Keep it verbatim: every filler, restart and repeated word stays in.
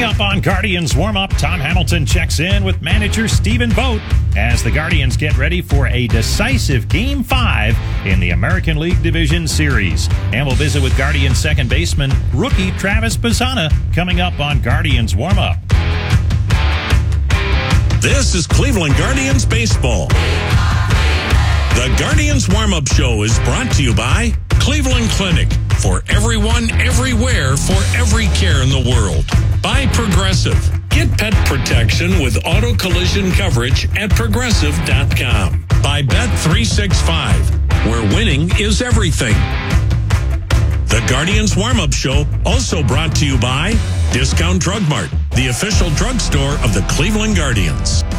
up on Guardians warm-up, Tom Hamilton checks in with manager Stephen Vogt as the Guardians get ready for a decisive Game five in the American League Division Series. And we'll visit with Guardians second baseman, rookie Travis Bazzana, coming up on Guardians warm-up. This is Cleveland Guardians Baseball. The Guardians Warm-Up Show is brought to you by Cleveland Clinic. For everyone, everywhere, for every care in the world. By Progressive. Get pet protection with auto collision coverage at progressive dot com. By Bet three sixty-five, where winning is everything. The Guardians Warm-Up Show also brought to you by Discount Drug Mart, the official drugstore of the Cleveland Guardians.